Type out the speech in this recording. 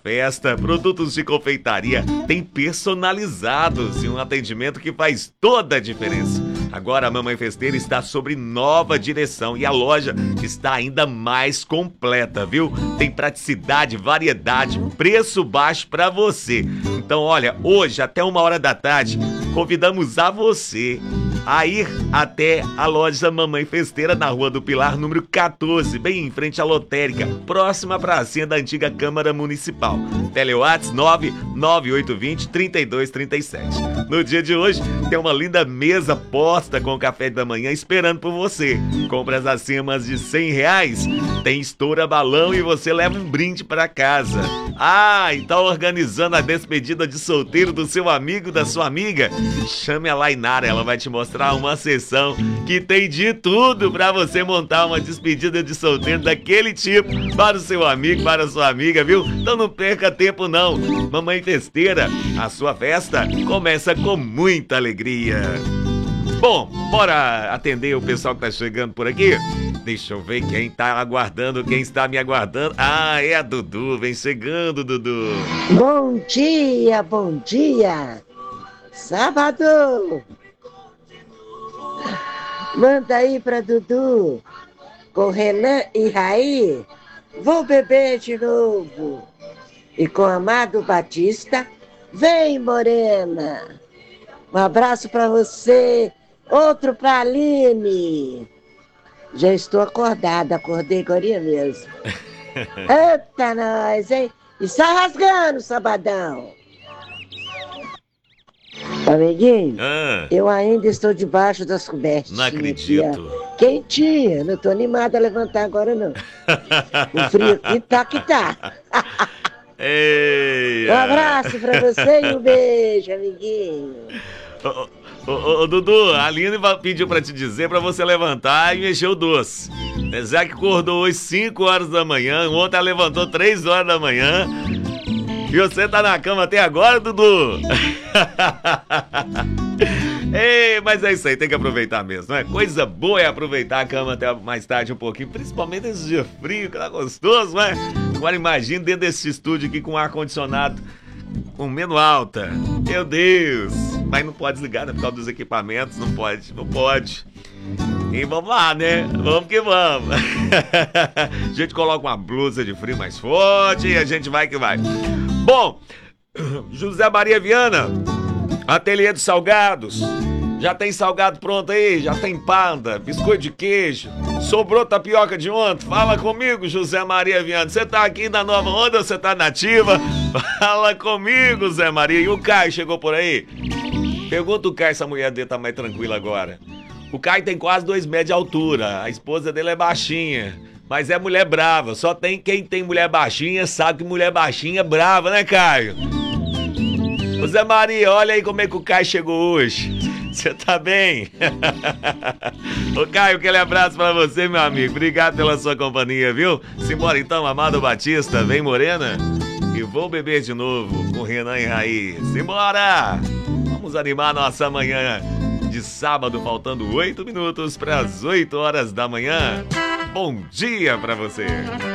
festa, produtos de confeitaria, tem personalizados e um atendimento que faz toda a diferença. Agora a Mamãe Festeira está sob nova direção e a loja está ainda mais completa, viu? Tem praticidade, variedade, preço baixo para você. Então, olha, hoje até 1h da tarde, convidamos a você a ir até a loja Mamãe Festeira na Rua do Pilar, número 14, bem em frente à lotérica, próxima à pracinha da antiga Câmara Municipal. Telewhats 99820-3237. No dia de hoje, tem uma linda mesa posta com café da manhã esperando por você. Compras acima de R$100, tem estoura balão e você leva um brinde para casa. Ah, e tá organizando a despedida de solteiro do seu amigo, da sua amiga? Chame a Lainara, ela vai te mostrar uma sessão que tem de tudo para você montar uma despedida de solteiro daquele tipo para o seu amigo, para a sua amiga, viu? Então não perca tempo não. Mamãe Festeira, a sua festa começa com muita alegria. Bom, bora atender o pessoal que tá chegando por aqui? Deixa eu ver quem tá aguardando, quem está me aguardando. Ah, é a Dudu, vem chegando, Dudu. Bom dia, bom dia. Sábado. Manda aí pra Dudu, com Renan e Raí, vou beber de novo. E com Amado Batista, vem Morena. Um abraço pra você, outro pra Aline. Já estou acordada, acordei agora mesmo. Eita nós, hein? E só rasgando, sabadão. Amiguinho, eu ainda estou debaixo das cobertas. Não acredito. Quentinha, não estou animada a levantar agora não. O frio aqui tá que tá. Ei, um abraço pra você e um beijo, amiguinho. Ô, Dudu, a Aline pediu pra te dizer pra você levantar e mexer o doce. Já que acordou hoje 5h da manhã, ontem ela levantou 3h da manhã. E você tá na cama até agora, Dudu? Ei, mas é isso aí, tem que aproveitar mesmo, não é? Coisa boa é aproveitar a cama até mais tarde um pouquinho, principalmente nesse dia frio, que tá gostoso, não é? Agora imagina dentro desse estúdio aqui com ar-condicionado com menos alta. Meu Deus! Mas não pode desligar, né? Por causa dos equipamentos, não pode. E vamos lá, né? Vamos que vamos. A gente coloca uma blusa de frio mais forte e a gente vai que vai. Bom, José Maria Viana, Ateliê dos Salgados. Já tem salgado pronto aí? Já tem panda, biscoito de queijo. Sobrou tapioca de ontem? Fala comigo, José Maria Viana. Você tá aqui na Nova Onda ou você tá nativa? Fala comigo, Zé Maria. E o Caio chegou por aí? Pergunta o Caio se a mulher dele tá mais tranquila agora. O Caio tem quase 2 metros de altura. A esposa dele é baixinha. Mas é mulher brava. Só tem quem tem mulher baixinha sabe que mulher baixinha é brava, né, Caio? Ô Zé Maria, olha aí como é que o Caio chegou hoje. Você tá bem? Ô Caio, aquele abraço pra você, meu amigo. Obrigado pela sua companhia, viu? Simbora então, Amado Batista, vem Morena. E vou beber de novo com Renan e Raí. Simbora! Vamos animar nossa manhã de sábado, faltando 8 minutos para as 8h da manhã. Bom dia pra você!